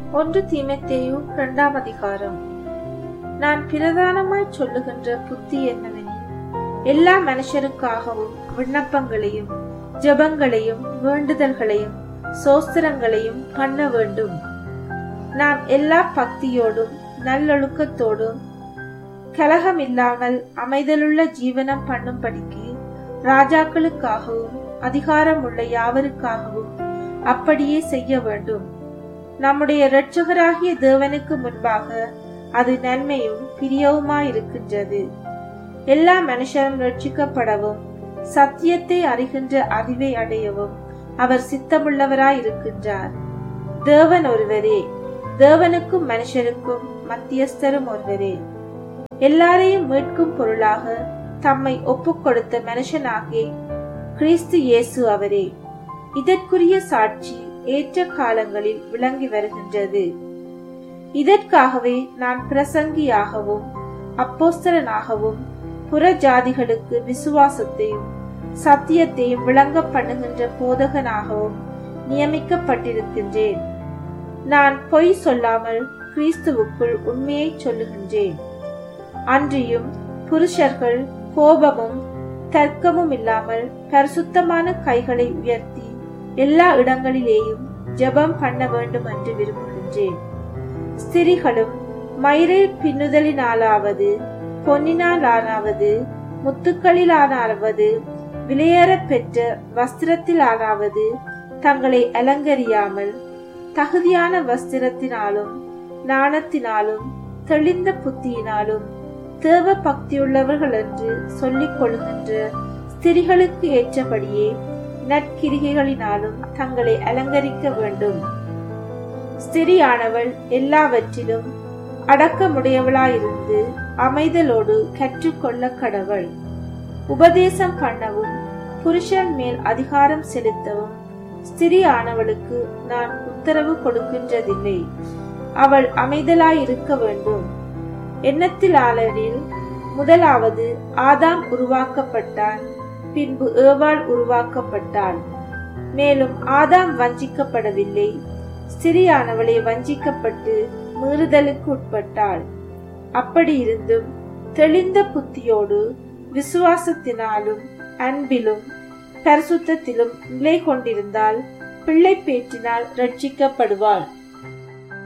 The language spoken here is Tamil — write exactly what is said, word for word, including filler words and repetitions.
ஒன்று தீமோத்தேயு இரண்டாம் அதிகாரம். நான் பிரதானமாய் சொல்லுகின்ற புத்தி என்னவெனில், எல்லா மனுஷருக்காகவும் விண்ணப்பங்களையும் ஜெபங்களையும் வேண்டுதல்களையும் சோஸ்திரங்களையும் பண்ண வேண்டும். நாம் எல்லா பக்தியோடும் நல்லொழுக்கத்தோடும் கலகமில்லாமல் அமைதலுள்ள ஜீவனம் பண்ணும்படிக்கு ராஜாக்களுக்காகவும் அதிகாரமுள்ள யாவருக்காகவும் அப்படியே செய்ய வேண்டும். நம்முடைய இரட்சகராகிய தேவனுக்கு முன்பாக அது நன்மையும் பிரியவுமாயிருக்கின்றது. எல்லா மனுஷரும் ரட்சிக்கப்படவும் சத்தியத்தை அறிகின்ற அறிவை அடையவும் அவர் சித்தமுள்ளவராயிருக்கின்றார். தேவன் ஒருவரே, தேவனுக்கும் மனுஷருக்கும் மத்தியஸ்தரும் ஒருவரே. எல்லாரையும் மீட்கும் பொருளாக தம்மை ஒப்புக் கொடுத்த மனுஷனாகிய கிறிஸ்து இயேசு அவரே. இதற்குரிய சாட்சி ஏற்ற காலங்களில் விளங்கி வருகின்றது. இதற்காகவே நான் பிரசங்கியாகவும் அப்போஸ்தலனாகவும் புற ஜாதிகளுக்கு விசுவாசத்தையும் சத்தியத்தையும் விளங்க பண்ணுகின்ற போதகனாகவும் நியமிக்கப்பட்டிருக்கின்றேன். நான் பொய் சொல்லாமல் கிறிஸ்துவுக்குள் உண்மையை சொல்லுகின்றேன். அன்றியும் புருஷர்கள் கோபமும் தர்க்கமும் இல்லாமல் பரிசுத்தமான கைகளை உயர்த்தி எல்லா இடங்களிலேயும் ஜெபம் பண்ண வேண்டும் என்று விரும்புகின்றேன். ஸ்திரீகளும் மயிரை பின்னுதலினாலாவது பொன்னினாலானாவது முத்துக்களிலானாவது விலையேற பெற்ற வஸ்திரத்திலானாவது தங்களை அலங்கரியாமல் தகுதியான வஸ்திரத்தினாலும் நாணத்தினாலும் தெளிந்த புத்தியினாலும் தேவ பக்தியுள்ளவர்கள் என்று சொல்லிக் கொள்கின்ற ஸ்திரீகளுக்கு ஏற்றபடியே நற்கிரிகைகளினாலும் தங்களை அலங்கரிக்க வேண்டும். ஸ்திரியானவள் எல்லாவற்றிலும் அடக்கமுடையவளாயிருந்து அமைதலோடு கற்றுக்கொள்ள கடவள். உபதேசம் பண்ணவும் புருஷன் மேல் அதிகாரம் செலுத்தவும் ஸ்திரியானவளுக்கு நான் உத்தரவு கொடுக்கின்றதில்லை. அவள் அமைதலாயிருக்க வேண்டும். எண்ணத்திலாளரில் முதலாவது ஆதாம் உருவாக்கப்பட்டான், பின்பு ஏவாள் உருவாக்கப்பட்டாள். மேலும் ஆதாம் வஞ்சிக்கப்படவில்லை, ஸ்திரியானவளே வஞ்சிக்கப்பட்டு மீறுதலுக்கு உட்பட்டாள். அப்படி இருந்தும் தெளிந்த புத்தியோடு விசுவாசத்தினாலும் அன்பிலும் பரிசுத்தத்திலும் நிலை கொண்டிருந்தால் பிள்ளை பேற்றினால் ரட்சிக்கப்படுவாள்.